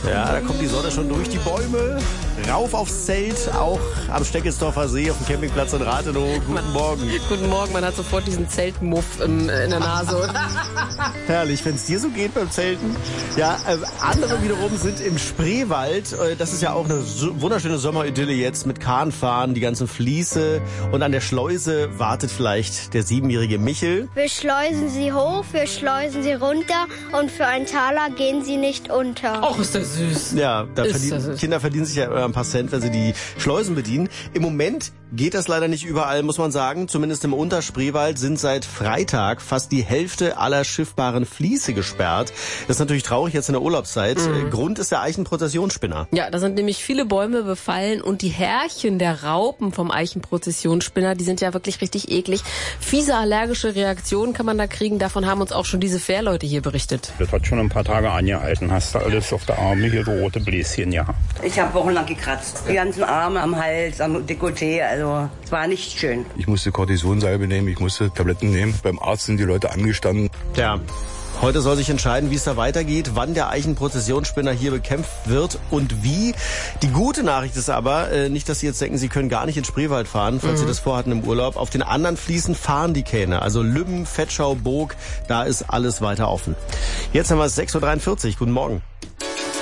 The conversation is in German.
Ja, da kommt die Sonne schon durch die Bäume, rauf aufs Zelt, auch am Steckelsdorfer See auf dem Campingplatz in Rathenow. Guten Morgen. Guten Morgen, man hat sofort diesen Zeltmuff in der Nase. Herrlich, wenn es dir so geht beim Zelten. Ja, andere wiederum sind im Spreewald. Das ist ja auch eine wunderschöne Sommeridylle jetzt mit Kahnfahren, die ganzen Fließe. Und an der Schleuse wartet vielleicht der 7-jährige Michel. Wir schleusen sie hoch, wir schleusen sie runter und für einen Taler gehen sie nicht unter. Och, ist das süß. Ja, Kinder verdienen sich ja ein paar Cent, wenn sie die Schleusen bedienen. Im Moment geht das leider nicht überall, muss man sagen. Zumindest im Unterspreewald sind seit Freitag fast die Hälfte aller schiffbaren Fließe gesperrt. Das ist natürlich traurig jetzt in der Urlaubszeit. Grund ist der Eichenprozessionsspinner. Ja, da sind nämlich viele Bäume befallen und die Härchen der Raupen vom Eichenprozessionsspinner, die sind ja wirklich richtig eklig. Fiese allergische Reaktionen kann man da kriegen. Davon haben uns auch schon diese Fährleute hier berichtet. Das hat schon ein paar Tage angehalten. Hast du alles auf der Arme hier so rote Bläschen gehabt. Ich habe wochenlang gekratzt. Die ganzen Arme am Hals, am Dekolleté, also es war nicht schön. Ich musste Kortisonsalbe nehmen, ich musste Tabletten nehmen. Beim Arzt sind die Leute angestanden. Ja. Heute soll sich entscheiden, wie es da weitergeht, wann der Eichenprozessionsspinner hier bekämpft wird und wie. Die gute Nachricht ist aber, nicht, dass Sie jetzt denken, Sie können gar nicht in Spreewald fahren, falls Sie das vorhatten im Urlaub. Auf den anderen Fließen fahren die Kähne, also Lübben, Vetschau, Burg, da ist alles weiter offen. Jetzt haben wir es 6.43 Uhr, guten Morgen.